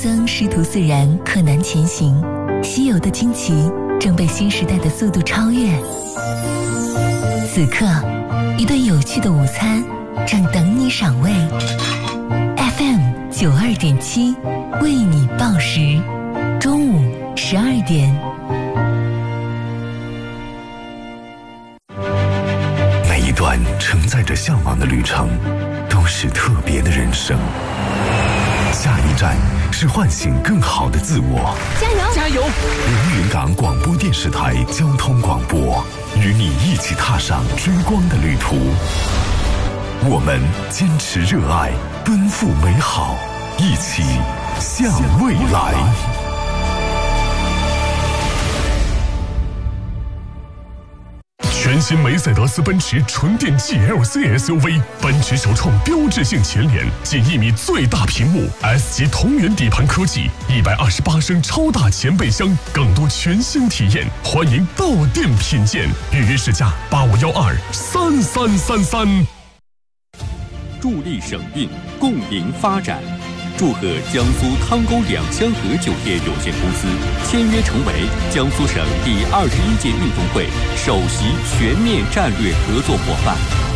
增师徒四人可难前行，稀有的惊奇正被新时代的速度超越。此刻，一顿有趣的午餐正等你赏味。FM 92.7为你报时，中午12点。 每一段承载着向往的旅程，都是特别的人生。下一站是唤醒更好的自我。 加油！加油！ 连云港广播电视台交通广播，与你一起踏上追光的旅途。我们坚持热爱，奔赴美好，一起向未来。 全新梅赛德斯奔驰纯电 GLC SUV， 奔驰首创标志性前脸，近1米最大屏幕 ，S 级同源底盘科技，128升超大前备箱，更多全新体验，欢迎到店品鉴，预约试驾85123333。 助力省运，共赢发展。祝贺江苏汤沟两香河酒店有限公司签约成为江苏省第21届运动会首席全面战略合作伙伴。